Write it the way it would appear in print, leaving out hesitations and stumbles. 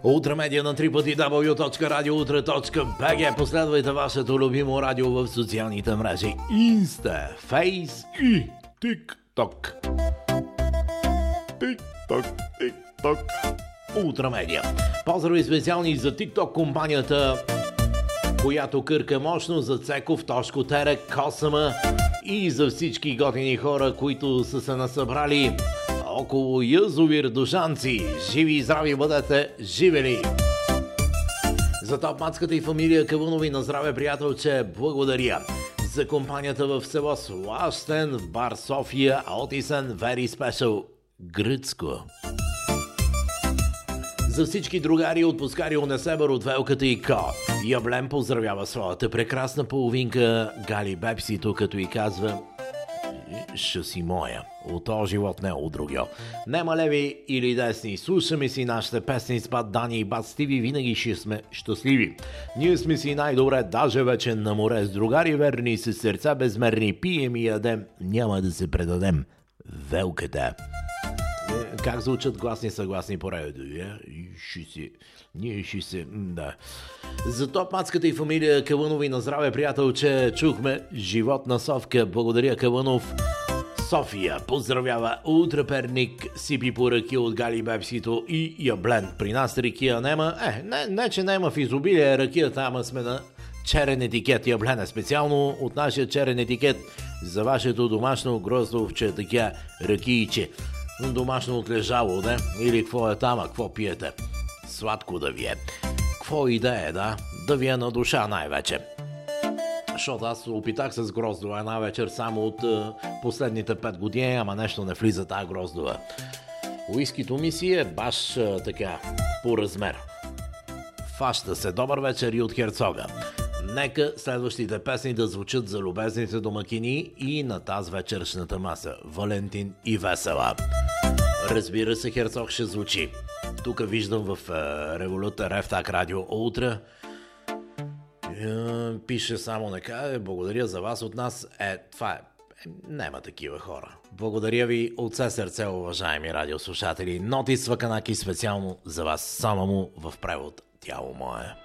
Утромедия на 3 пъти www.radioutro.bg. Последвайте вашето любимо радио в социалните мрежи Инста, Фейс и ТикТок. ТикТок. Утромедия. Поздрави специални за ТикТок компанията, която кърка мощно за Цеков, Тошко, Терек, Косама и за всички готини хора, които са се насъбрали около язовир Душанци. Живи и здрави бъдете, живели! За топ-мацката и фамилия Кавунови на здраве, приятелче, благодаря. За компанията в село Слащен, в бар София, Отисен, Very Special, Гръцко. За всички другари, отпускари от Несебър, от Велката и Ко. Яблен поздравява своята прекрасна половинка Гали Бепсито, като и казва: ще си моя. От този живот не от другия. Нема леви или десни. Слушаме си нашите песни с бат Дани и бат Стиви. Винаги ще сме щастливи. Ние сме си най-добре, даже вече на море с другари верни, с сърца безмерни. Пием и ядем. Няма да се предадем. Велката. Как звучат гласни съгласни по радиото? Ние ще се... Да. За топ-мацката и фамилия Кавунови на здраве, приятелче, чухме Живот на Совка. Благодаря, Кавунов. София поздравява Утре Перник, сипи по ръки от Гали Бепсито и Яблен. При нас ракия нема. Не, че нема в изобилие ракията, ама сме на черен етикет Яблена. Специално от нашия черен етикет за вашето домашно гроздовче, така ракийче. Домашно отлежало, не? Или какво е там, какво пиете? Сладко да ви е. Какво и да е, да? Да ви е на душа най-вече. Защото аз опитах с гроздова една вечер само от последните 5 години, ама нещо не влиза тази гроздова. Уискито ми си е баш така по размер. Фаща се. Добър вечер и от Херцога. Нека следващите песни да звучат за любезните домакини и на тази вечершната маса. Валентин и Весела. Разбира се, Херцог ще звучи. Тук виждам в Революта Рефтак Радио утре. Пише само нека, благодаря за вас от нас. Това е. Нема такива хора. Благодаря ви от все сърце, уважаеми радиослушатели. Нотис Ваканаки специално за вас, само му в превод. Тяло мое.